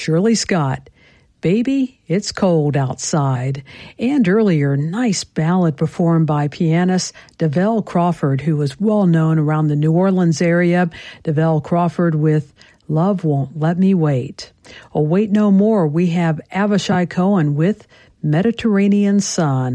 Shirley Scott, Baby, It's Cold Outside. And earlier, nice ballad performed by pianist Develle Crawford, who was well known around the New Orleans area. Develle Crawford with Love Won't Let Me Wait. Oh, wait no more. We have Avishai Cohen with Mediterranean Sun.